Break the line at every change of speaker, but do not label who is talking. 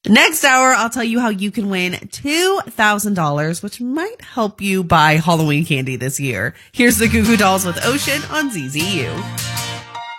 Next hour, I'll tell you how you can win $2,000, which might help you buy Halloween candy this year. Here's the Goo Goo Dolls with Ocean on ZZU.